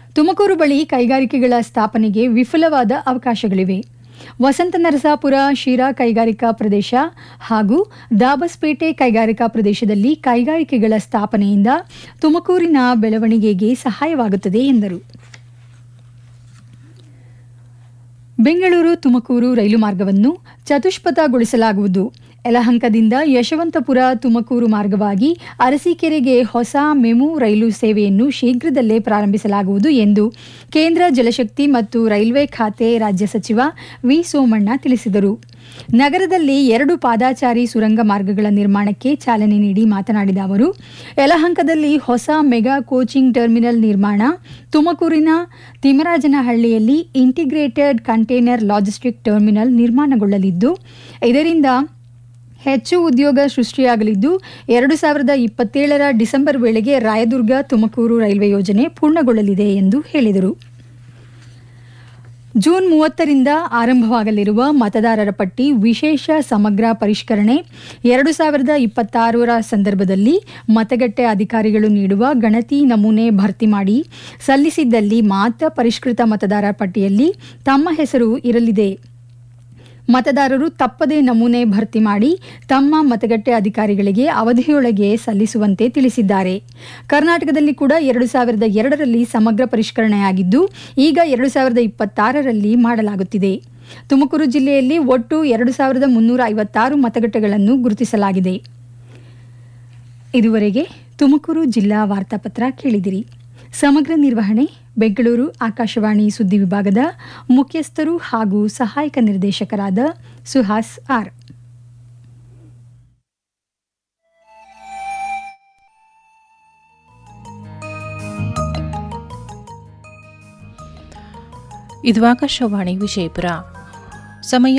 ತುಮಕೂರು ಬಳಿ ಕೈಗಾರಿಕೆಗಳ ಸ್ಥಾಪನೆಗೆ ವಿಫುಲವಾದ ಅವಕಾಶಗಳಿವೆ. ವಸಂತ ನರಸಾಪುರ ಶಿರಾ ಕೈಗಾರಿಕಾ ಪ್ರದೇಶ ಹಾಗೂ ದಾಬಸ್ಪೇಟೆ ಕೈಗಾರಿಕಾ ಪ್ರದೇಶದಲ್ಲಿ ಕೈಗಾರಿಕೆಗಳ ಸ್ಥಾಪನೆಯಿಂದ ತುಮಕೂರಿನ ಬೆಳವಣಿಗೆಗೆ ಸಹಾಯವಾಗುತ್ತದೆ ಎಂದರು. ಬೆಂಗಳೂರು ತುಮಕೂರು ರೈಲು ಮಾರ್ಗವನ್ನು ಚತುಷ್ಪಥಗೊಳಿಸಲಾಗುವುದು. ಯಲಹಂಕದಿಂದ ಯಶವಂತಪುರ ತುಮಕೂರು ಮಾರ್ಗವಾಗಿ ಅರಸೀಕೆರೆಗೆ ಹೊಸ ಮೆಮು ರೈಲು ಸೇವೆಯನ್ನು ಶೀಘ್ರದಲ್ಲೇ ಪ್ರಾರಂಭಿಸಲಾಗುವುದು ಎಂದು ಕೇಂದ್ರ ಜಲಶಕ್ತಿ ಮತ್ತು ರೈಲ್ವೆ ಖಾತೆ ರಾಜ್ಯ ಸಚಿವ ವಿ ಸೋಮಣ್ಣ ತಿಳಿಸಿದರು. ನಗರದಲ್ಲಿ 2 ಪಾದಾಚಾರಿ ಸುರಂಗ ಮಾರ್ಗಗಳ ನಿರ್ಮಾಣಕ್ಕೆ ಚಾಲನೆ ನೀಡಿ ಮಾತನಾಡಿದ ಅವರು, ಯಲಹಂಕದಲ್ಲಿ ಹೊಸ ಮೆಗಾ ಕೋಚಿಂಗ್ ಟರ್ಮಿನಲ್ ನಿರ್ಮಾಣ, ತುಮಕೂರಿನ ತಿಮ್ಮರಾಜನಹಳ್ಳಿಯಲ್ಲಿ ಇಂಟಿಗ್ರೇಟೆಡ್ ಕಂಟೈನರ್ ಲಾಜಿಸ್ಟಿಕ್ ಟರ್ಮಿನಲ್ ನಿರ್ಮಾಣಗೊಳ್ಳಲಿದ್ದು, ಇದರಿಂದ ಹೆಚ್ಚು ಉದ್ಯೋಗ ಸೃಷ್ಟಿಯಾಗಲಿದ್ದು 2027ರ ಡಿಸೆಂಬರ್ ವೇಳೆಗೆ ರಾಯದುರ್ಗ ತುಮಕೂರು ರೈಲ್ವೆ ಯೋಜನೆ ಪೂರ್ಣಗೊಳ್ಳಲಿದೆ ಎಂದು ಹೇಳಿದರು. ಜೂನ್ 30ರಿಂದ ಆರಂಭವಾಗಲಿರುವ ಮತದಾರರ ಪಟ್ಟಿ ವಿಶೇಷ ಸಮಗ್ರ ಪರಿಷ್ಕರಣೆ 2026ರ ಸಂದರ್ಭದಲ್ಲಿ ಮತಗಟ್ಟೆ ಅಧಿಕಾರಿಗಳು ನೀಡುವ ಗಣತಿ ನಮೂನೆ ಭರ್ತಿ ಮಾಡಿ ಸಲ್ಲಿಸಿದ್ದಲ್ಲಿ ಮಾತ್ರ ಪರಿಷ್ಕೃತ ಮತದಾರರ ಪಟ್ಟಿಯಲ್ಲಿ ತಮ್ಮ ಹೆಸರು ಇರಲಿದೆ. ಮತದಾರರು ತಪ್ಪದೇ ನಮೂನೆ ಭರ್ತಿ ಮಾಡಿ ತಮ್ಮ ಮತಗಟ್ಟೆ ಅಧಿಕಾರಿಗಳಿಗೆ ಅವಧಿಯೊಳಗೆ ಸಲ್ಲಿಸುವಂತೆ ತಿಳಿಸಿದ್ದಾರೆ. ಕರ್ನಾಟಕದಲ್ಲಿ ಕೂಡ 2002ರಲ್ಲಿ ಸಮಗ್ರ ಪರಿಷ್ಕರಣೆಯಾಗಿದ್ದು, ಈಗ 2026ರಲ್ಲಿ ಮಾಡಲಾಗುತ್ತಿದೆ. ತುಮಕೂರು ಜಿಲ್ಲೆಯಲ್ಲಿ ಒಟ್ಟು 2356 ಮತಗಟ್ಟೆಗಳನ್ನು ಗುರುತಿಸಲಾಗಿದೆ. ಇದುವರೆಗೆ ತುಮಕೂರು ಜಿಲ್ಲಾ ವಾರ್ತಾಪತ್ರ ಕೇಳಿದಿರಿ. ಸಮಗ್ರ ನಿರ್ವಹಣೆ ಬೆಂಗಳೂರು ಆಕಾಶವಾಣಿ ಸುದ್ದಿ ವಿಭಾಗದ ಮುಖ್ಯಸ್ಥರು ಹಾಗೂ ಸಹಾಯಕ ನಿರ್ದೇಶಕರಾದ ಸುಹಾಸ್ ಆರ್. ಇದು ಆಕಾಶವಾಣಿ ವಿಜಯಪುರ. ಸಮಯ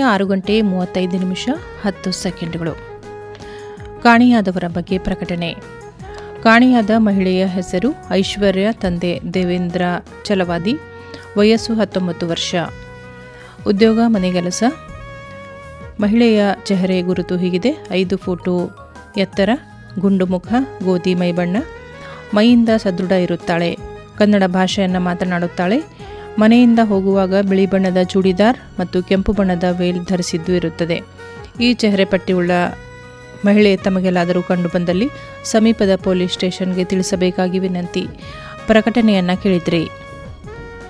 6:35 ಕಾಣೆಯಾದವರ ಬಗ್ಗೆ ಪ್ರಕಟಣೆ. ಕಾಣೆಯಾದ ಮಹಿಳೆಯ ಹೆಸರು ಐಶ್ವರ್ಯ, ತಂದೆ ದೇವೇಂದ್ರ ಚಲವಾದಿ, ವಯಸ್ಸು 19 ವರ್ಷ, ಉದ್ಯೋಗ ಮನೆಗೆಲಸ. ಮಹಿಳೆಯ ಚೆಹರೆ ಗುರುತು ಹೀಗಿದೆ: 5 ಫೂಟು ಎತ್ತರ, ಗುಂಡು ಮುಖ, ಗೋಧಿ ಮೈಬಣ್ಣ, ಮೈಯಿಂದ ಸದೃಢ ಇರುತ್ತಾಳೆ, ಕನ್ನಡ ಭಾಷೆಯನ್ನು ಮಾತನಾಡುತ್ತಾಳೆ. ಮನೆಯಿಂದ ಹೋಗುವಾಗ ಬಿಳಿ ಬಣ್ಣದ ಚೂಡಿದಾರ್ ಮತ್ತು ಕೆಂಪು ಬಣ್ಣದ ವೇಲ್ ಧರಿಸಿದ್ದು ಇರುತ್ತದೆ. ಈ ಚೆಹರೆ ಪಟ್ಟಿಯುಳ್ಳ ಮಹಿಳೆ ತಮಗೆಲ್ಲಾದರೂ ಕಂಡುಬಂದಲ್ಲಿ ಸಮೀಪದ ಪೊಲೀಸ್ ಸ್ಟೇಷನ್ಗೆ ತಿಳಿಸಬೇಕಾಗಿ ವಿನಂತಿ. ಪ್ರಕಟಣೆಯನ್ನು ಕೇಳಿದ್ರಿ.